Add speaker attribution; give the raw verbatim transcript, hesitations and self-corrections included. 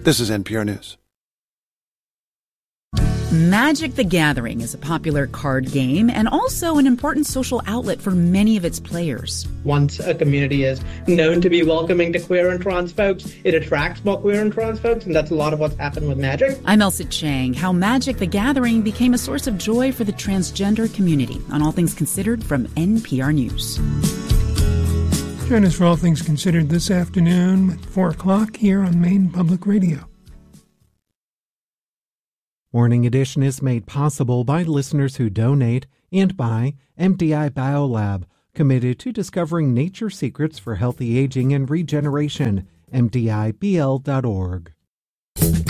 Speaker 1: This is N P R News.
Speaker 2: Magic the Gathering is a popular card game and also an important social outlet for many of its players.
Speaker 3: Once a community is known to be welcoming to queer and trans folks, it attracts more queer and trans folks, and that's a lot of what's happened with Magic.
Speaker 2: I'm Elsa Chang. How Magic the Gathering became a source of joy for the transgender community on All Things Considered from N P R News.
Speaker 4: Join us for All Things Considered this afternoon at four o'clock here on Maine Public Radio.
Speaker 5: Morning Edition is made possible by listeners who donate and by M D I Biolab, committed to discovering nature secrets for healthy aging and regeneration. M D I B L dot org.